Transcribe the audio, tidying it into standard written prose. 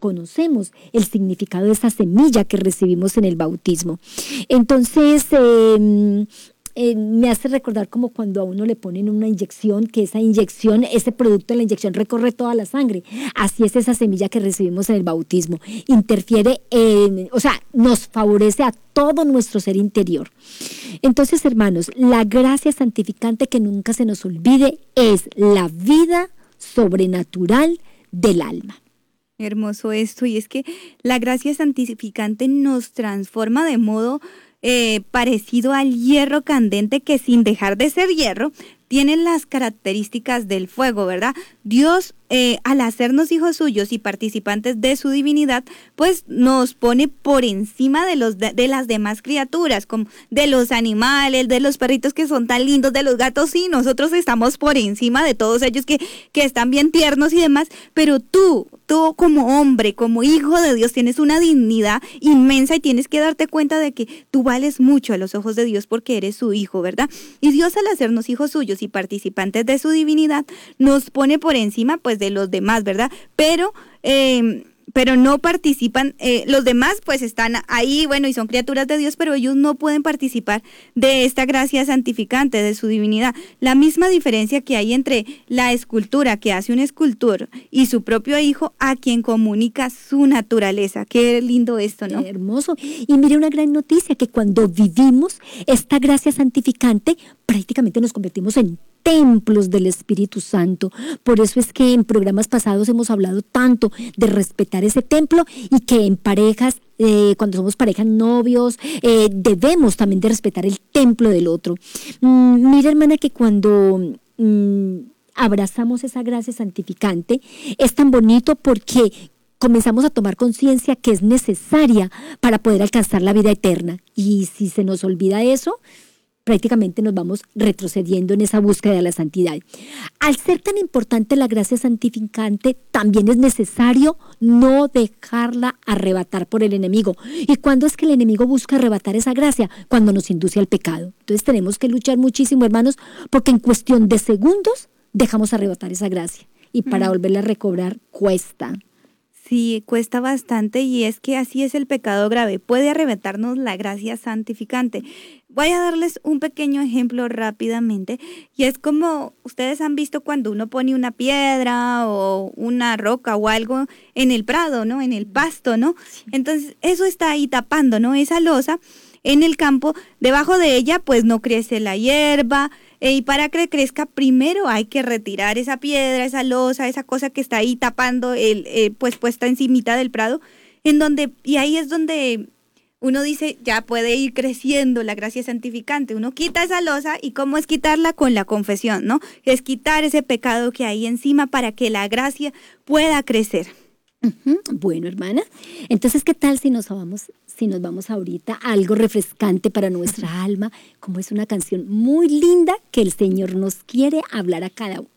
desconocemos el significado de esa semilla que recibimos en el bautismo. Entonces, me hace recordar como cuando a uno le ponen una inyección, que esa inyección, ese producto de la inyección recorre toda la sangre. Así es esa semilla que recibimos en el bautismo. Interfiere, nos favorece a todo nuestro ser interior. Entonces, hermanos, la gracia santificante, que nunca se nos olvide, es la vida sobrenatural del alma. Hermoso esto, y es que la gracia santificante nos transforma de modo parecido al hierro candente, que sin dejar de ser hierro, tiene las características del fuego, ¿verdad? Dios, al hacernos hijos suyos y participantes de su divinidad, pues nos pone por encima de las demás criaturas, como de los animales, de los perritos que son tan lindos, de los gatos, sí, nosotros estamos por encima de todos ellos que están bien tiernos y demás, pero tú como hombre, como hijo de Dios, tienes una dignidad inmensa y tienes que darte cuenta de que tú vales mucho a los ojos de Dios porque eres su hijo, ¿verdad? Y Dios, al hacernos hijos suyos y participantes de su divinidad, nos pone por encima pues de los demás, ¿verdad? Pero no participan, los demás pues están ahí, bueno, y son criaturas de Dios, pero ellos no pueden participar de esta gracia santificante, de su divinidad. La misma diferencia que hay entre la escultura que hace un escultor y su propio hijo, a quien comunica su naturaleza. Qué lindo esto, ¿no? Qué hermoso. Y mire, una gran noticia, que cuando vivimos esta gracia santificante, prácticamente nos convertimos en templos del Espíritu Santo. Por eso es que en programas pasados hemos hablado tanto de respetar ese templo, y que en parejas, cuando somos parejas, novios, debemos también de respetar el templo del otro. Mira, hermana, que cuando abrazamos esa gracia santificante, es tan bonito porque comenzamos a tomar conciencia que es necesaria para poder alcanzar la vida eterna. Y si se nos olvida eso, prácticamente nos vamos retrocediendo en esa búsqueda de la santidad. Al ser tan importante la gracia santificante, también es necesario no dejarla arrebatar por el enemigo. ¿Y cuándo es que el enemigo busca arrebatar esa gracia? Cuando nos induce al pecado. Entonces tenemos que luchar muchísimo, hermanos, porque en cuestión de segundos dejamos arrebatar esa gracia. Y para volverla a recobrar cuesta. Sí, cuesta bastante, y es que así es el pecado grave. Puede arrebatarnos la gracia santificante. Voy a darles un pequeño ejemplo rápidamente, y es como ustedes han visto cuando uno pone una piedra o una roca o algo en el prado, ¿no? En el pasto, ¿no? Entonces eso está ahí tapando, ¿no? Esa losa en el campo, debajo de ella pues no crece la hierba, y para que crezca primero hay que retirar esa piedra, esa losa, esa cosa que está ahí tapando, pues puesta encimita del prado, y ahí es donde uno dice, ya puede ir creciendo la gracia santificante. Uno quita esa losa, y ¿cómo es quitarla? Con la confesión, ¿no? Es quitar ese pecado que hay encima para que la gracia pueda crecer. Bueno, hermana, entonces, ¿qué tal si nos vamos ahorita a algo refrescante para nuestra alma, como es una canción muy linda que el Señor nos quiere hablar a cada uno?